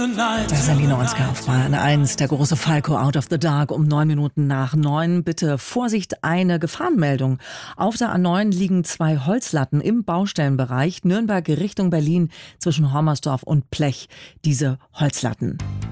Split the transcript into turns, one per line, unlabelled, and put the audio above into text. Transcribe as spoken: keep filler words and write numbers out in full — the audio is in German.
Das sind die neunziger auf Bayern eins, der große Falco Out of the Dark um neun Minuten nach neun. Bitte Vorsicht, eine Gefahrenmeldung. Auf der A neun liegen zwei Holzlatten im Baustellenbereich Nürnberg Richtung Berlin zwischen Hormersdorf und Plech. Diese Holzlatten.